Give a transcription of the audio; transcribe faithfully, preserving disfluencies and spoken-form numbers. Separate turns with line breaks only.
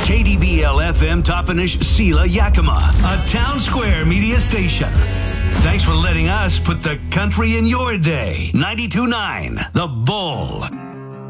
K D B L F M Toppenish Sela Yakima, a Town Square media station. Thanks for letting us put the country in your day. ninety-two point nine The Bull.